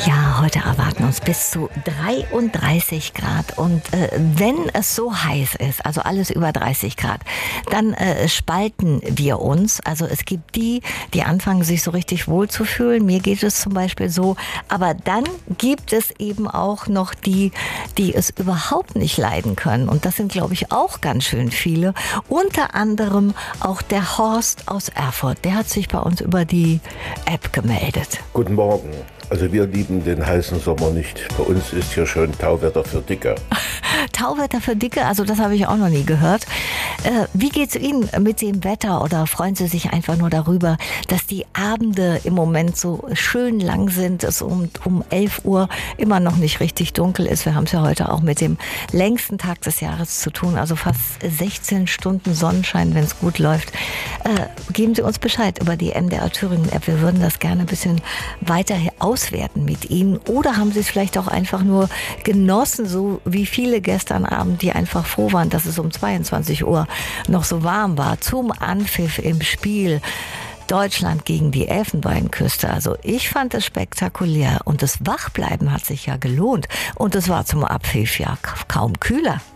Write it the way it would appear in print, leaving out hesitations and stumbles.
Ja, heute erwarten uns bis zu 33 Grad. Und wenn es so heiß ist, also alles über 30 Grad, dann spalten wir uns. Also es gibt die anfangen, sich so richtig wohl zu fühlen. Mir geht es zum Beispiel so. Aber dann gibt es eben auch noch die es überhaupt nicht leiden können. Und das sind, glaube ich, auch ganz schön viele. Unter anderem auch der Horst aus Erfurt. Der hat sich bei uns über die App gemeldet. Guten Morgen. Also wir lieben den heißen Sommer nicht. Bei uns ist hier schön Tauwetter für Dicke. Tauwetter für Dicke? Also das habe ich auch noch nie gehört. Wie geht's Ihnen mit dem Wetter oder freuen Sie sich einfach nur darüber, dass die Abende im Moment so schön lang sind, es um 11 Uhr immer noch nicht richtig dunkel ist? Wir haben es ja heute auch mit dem längsten Tag des Jahres zu tun, also fast 16 Stunden Sonnenschein, wenn es gut läuft. Geben Sie uns Bescheid über die MDR Thüringen App. Wir würden das gerne ein bisschen weiter auswerten mit Ihnen. Oder haben Sie es vielleicht auch einfach nur genossen, so wie viele gestern Abend, die einfach froh waren, dass es um 22 Uhr noch so warm war, zum Anpfiff im Spiel Deutschland gegen die Elfenbeinküste. Also ich fand es spektakulär und das Wachbleiben hat sich ja gelohnt und es war zum Abpfiff ja kaum kühler.